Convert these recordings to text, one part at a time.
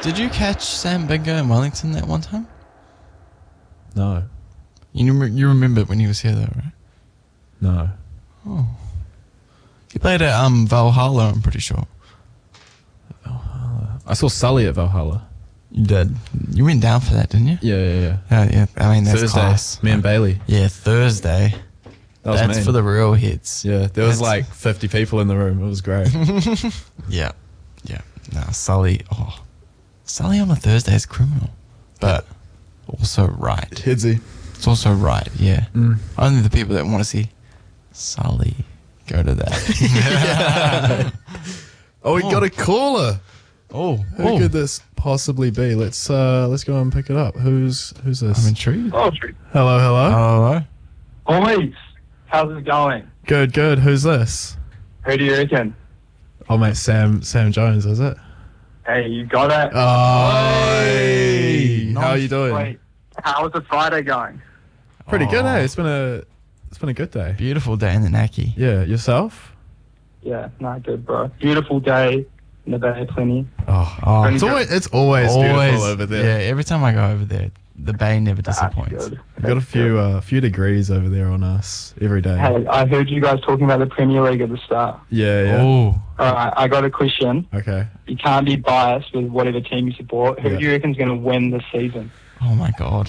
Did you catch Sam Bingo in Wellington that one time? No. You remember when he was here though, right? No. Oh. He played at Valhalla, I'm pretty sure. Valhalla. I saw Sully at Valhalla. You did. You went down for that, didn't you? Yeah. Yeah. I mean, that's Thursday. class. Me and Bailey. Yeah, Thursday. That's for the real hits. Yeah, there was like 50 people in the room. It was great. Yeah. No, Sully. Oh, Sully on a Thursday is criminal, but also right. Hidsy. It's also right. Yeah. Only the people that want to see Sully go to that. Oh, we got a caller. Who could this possibly be? Let's go and pick it up. Who's this? I'm intrigued. Oh, Hello. boys, how's it going? Good. Who's this? Who do you reckon? Oh, mate, Sam Jones, is it? Hey, you got it. Oh, hey. How are you doing? Wait, how's the Friday going? Pretty good, eh? It's been a good day. Beautiful day in the Naki. Yeah, yourself? Yeah, not good, bro. Beautiful day in the Bay, plenty. Oh, It's always beautiful over there. Yeah, every time I go over there, the bay never That's disappoints. good. We've got a few degrees over there on us every day. Hey, I heard you guys talking about the Premier League at the start. Yeah. Oh, Alright, I got a question. Okay. You can't be biased with whatever team you support. Who do you reckon's going to win this season? oh my God.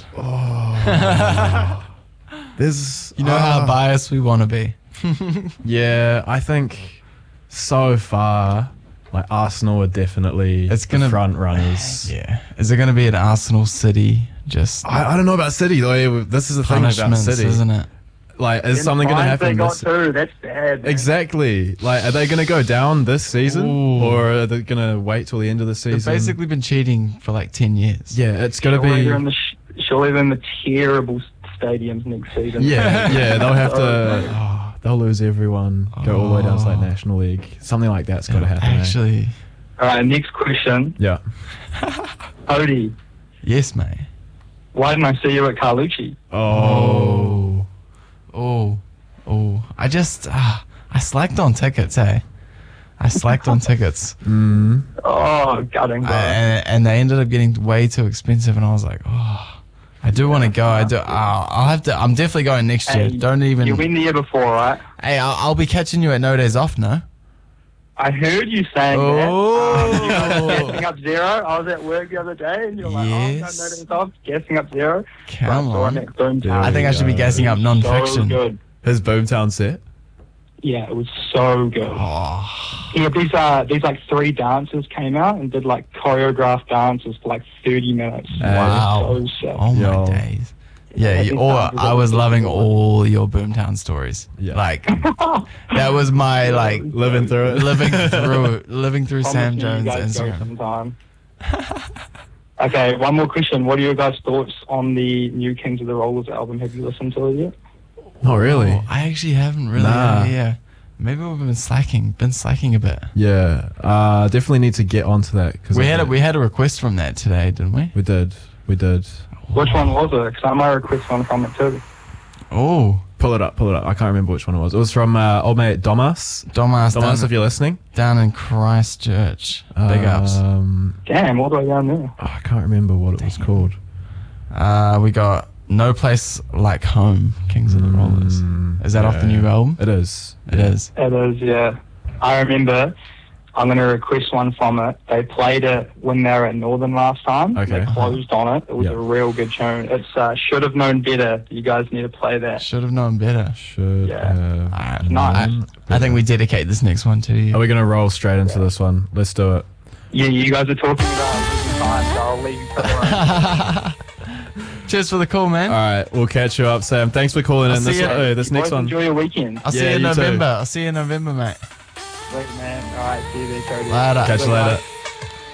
There's You know how biased we want to be. Yeah, I think so far, like Arsenal are definitely gonna- the front runners. Yeah. Is it going to be an Arsenal City? Just I don't know about City though. This is the thing about punishments, City, isn't it? Like, is Them something going to fines happen? They got This, too. That's bad. Man. exactly. Like, are they going to go down this season, Ooh. or are they going to wait till the end of the They've season? basically been cheating for like 10 years. Yeah, it's going to Surely be. they're in the surely they're in the terrible stadiums next season. Yeah, they'll have So, to. They'll lose everyone. Go all the way down to like National League. Something like that's got to happen. eh? Actually, All right, next question. Yeah. Odie, yes, mate. why didn't I see you at Carlucci? Oh. I just, I slacked on tickets, hey. I slacked on tickets. Oh, gutting, bro. And they ended up getting way too expensive, and I was like, oh, I do want to go. I'll have to. I'm definitely going next year. Hey, Don't even. You win the year before, right? Hey, I'll be catching you at No Days Off, no? I heard you saying Oh. that. You guys were guessing up zero. I was at work the other day, and you're like, Yes. oh, no days off, guessing up zero. Come But I saw on. it at Boomtown. Yeah. I think I should be guessing up So non-fiction. good. His Boomtown set. Yeah, it was so good. Oh, Yeah, these like 3 dancers came out and did like choreographed dances for like 30 minutes. wow. So sick. Oh, my Yo. days. Yeah, these dances I are was loving ridiculous. all your Boomtown stories. Yeah. Like, that was my, like, Living through it. living through Promise Sam me Jones' you guys go Instagram. sometime. Okay, one more question. What are your guys' thoughts on the new Kings of the Rollers album? Have you listened to it yet? Oh, really? Oh, I actually haven't really. Nah. Yeah. Maybe we've been slacking a bit. Yeah. Definitely need to get onto that. Cause We had a request from that today, didn't we? We did. Which one was it? Because I might request one from it too. Oh, Pull it up. I can't remember which one it was. It was from old mate Domas. Domas Domas, if you're listening. down in Christchurch. Big ups. Damn, all the way down there. I can't remember what it was called. We got No Place Like Home, Kings of the Rollers. Is that off the new album? It is. It is. It is, yeah. I remember. I'm going to request one from it. They played it when they were at Northern last time. Okay. They closed on it. It was Yeah. a real good tune. It's Should Have Known Better. You guys need to play that. Should have known better. Should Yeah. have Nice. known I think we dedicate this next one to you. Are we going to roll straight into this one? Let's do it. Yeah, you guys are talking about losing time, so I'll leave you to it. Cheers for the call, man. All right. We'll catch you up, Sam. Thanks for calling in. see This, you. this You next boys one. enjoy your weekend. I'll see Yeah, you in you too. November. I'll see you in November, mate. Sweet, man. All right, see you there, Cody. Later. Catch you Bye-bye. later.